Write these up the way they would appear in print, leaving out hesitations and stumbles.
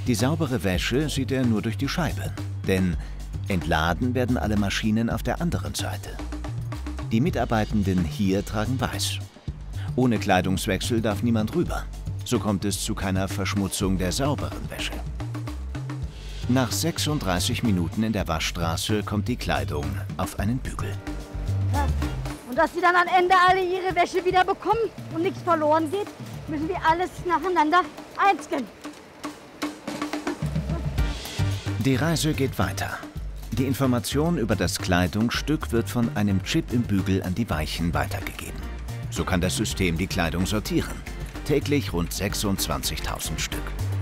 Die saubere Wäsche sieht er nur durch die Scheibe, denn entladen werden alle Maschinen auf der anderen Seite. Die Mitarbeitenden hier tragen weiß. Ohne Kleidungswechsel darf niemand rüber. So kommt es zu keiner Verschmutzung der sauberen Wäsche. Nach 36 Minuten in der Waschstraße kommt die Kleidung auf einen Bügel. Ja. Und dass sie dann am Ende alle ihre Wäsche wieder bekommen und nichts verloren geht, müssen wir alles nacheinander einscannen. Die Reise geht weiter. Die Information über das Kleidungsstück wird von einem Chip im Bügel an die Weichen weitergegeben. So kann das System die Kleidung sortieren. Täglich rund 26.000 Stück.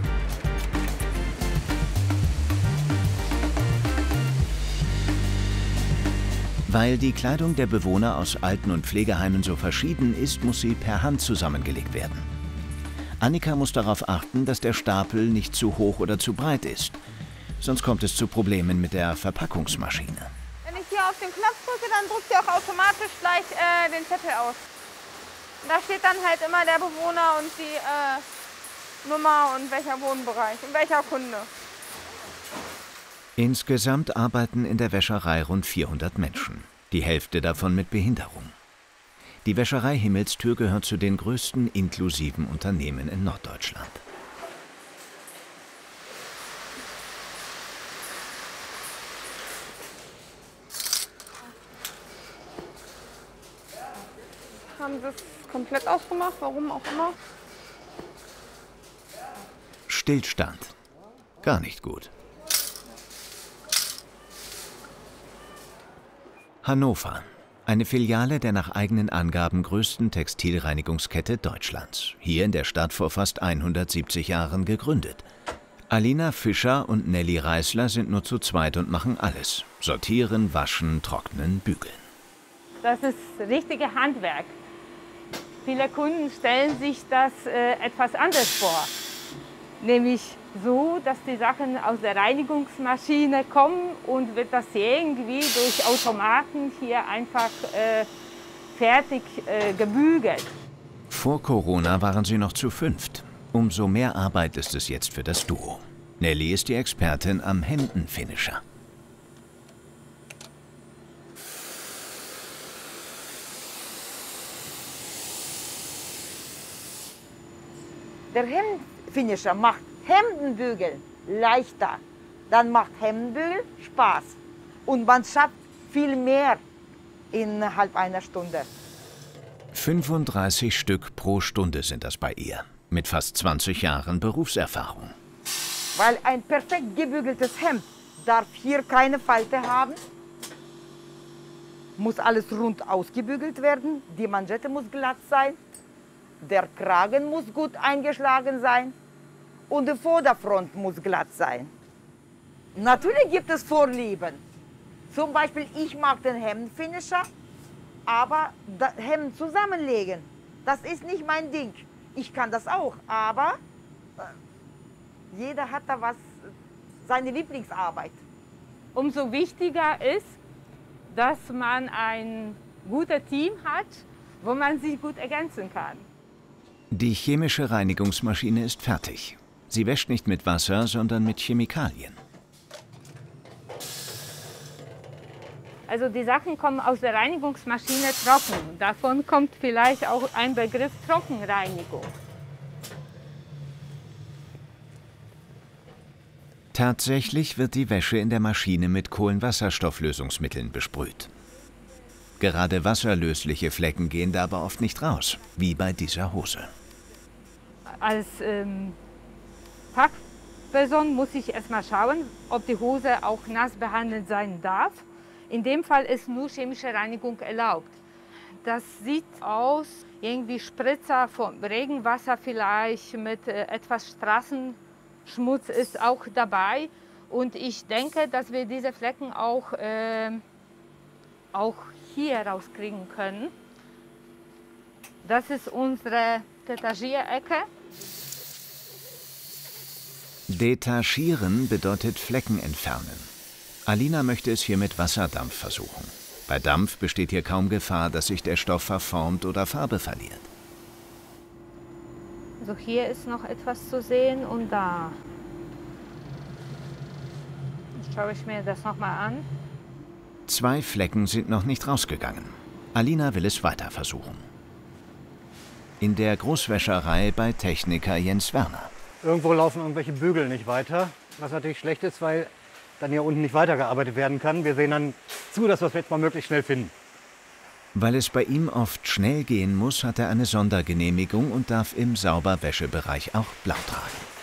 Weil die Kleidung der Bewohner aus Alten- und Pflegeheimen so verschieden ist, muss sie per Hand zusammengelegt werden. Annika muss darauf achten, dass der Stapel nicht zu hoch oder zu breit ist. Sonst kommt es zu Problemen mit der Verpackungsmaschine. Wenn ich hier auf den Knopf drücke, dann drückt sie auch automatisch gleich den Zettel aus. Und da steht dann halt immer der Bewohner und die Nummer und welcher Wohnbereich und welcher Kunde. Insgesamt arbeiten in der Wäscherei rund 400 Menschen, die Hälfte davon mit Behinderung. Die Wäscherei Himmelstür gehört zu den größten inklusiven Unternehmen in Norddeutschland. Haben sie es komplett ausgemacht, warum auch immer. Stillstand. Gar nicht gut. Hannover. Eine Filiale der nach eigenen Angaben größten Textilreinigungskette Deutschlands. Hier in der Stadt vor fast 170 Jahren gegründet. Alina Fischer und Nelly Reißler sind nur zu zweit und machen alles. Sortieren, waschen, trocknen, bügeln. Das ist richtige Handwerk. Viele Kunden stellen sich das etwas anders vor. Nämlich so, dass die Sachen aus der Reinigungsmaschine kommen und wird das irgendwie durch Automaten hier einfach fertig gebügelt. Vor Corona waren sie noch zu fünft. Umso mehr Arbeit ist es jetzt für das Duo. Nelly ist die Expertin am Hemdenfinisher. Der Hemdenfinisher macht Hemdenbügel leichter. Dann macht Hemdenbügel Spaß. Und man schafft viel mehr innerhalb einer Stunde. 35 Stück pro Stunde sind das bei ihr. Mit fast 20 Jahren Berufserfahrung. Weil ein perfekt gebügeltes Hemd darf hier keine Falte haben. Muss alles rund ausgebügelt werden. Die Manschette muss glatt sein. Der Kragen muss gut eingeschlagen sein und die Vorderfront muss glatt sein. Natürlich gibt es Vorlieben. Zum Beispiel, ich mag den Hemdenfinisher, aber das Hemd zusammenlegen, das ist nicht mein Ding. Ich kann das auch, aber jeder hat da was, seine Lieblingsarbeit. Umso wichtiger ist, dass man ein gutes Team hat, wo man sich gut ergänzen kann. Die chemische Reinigungsmaschine ist fertig. Sie wäscht nicht mit Wasser, sondern mit Chemikalien. Also die Sachen kommen aus der Reinigungsmaschine trocken. Davon kommt vielleicht auch ein Begriff Trockenreinigung. Tatsächlich wird die Wäsche in der Maschine mit Kohlenwasserstofflösungsmitteln besprüht. Gerade wasserlösliche Flecken gehen da aber oft nicht raus, wie bei dieser Hose. Als Fachperson muss ich erst mal schauen, ob die Hose auch nass behandelt sein darf. In dem Fall ist nur chemische Reinigung erlaubt. Das sieht aus, irgendwie Spritzer vom Regenwasser vielleicht mit etwas Straßenschmutz ist auch dabei. Und ich denke, dass wir diese Flecken auch hier rauskriegen können. Das ist unsere Detachierecke. Detachieren bedeutet Flecken entfernen. Alina möchte es hier mit Wasserdampf versuchen. Bei Dampf besteht hier kaum Gefahr, dass sich der Stoff verformt oder Farbe verliert. Also hier ist noch etwas zu sehen und da. Schaue ich mir das nochmal an. 2 Flecken sind noch nicht rausgegangen. Alina will es weiter versuchen. In der Großwäscherei bei Techniker Jens Werner. Irgendwo laufen irgendwelche Bügel nicht weiter, was natürlich schlecht ist, weil dann hier unten nicht weitergearbeitet werden kann. Wir sehen dann zu, dass wir es jetzt mal möglichst schnell finden. Weil es bei ihm oft schnell gehen muss, hat er eine Sondergenehmigung und darf im Sauberwäschebereich auch blau tragen.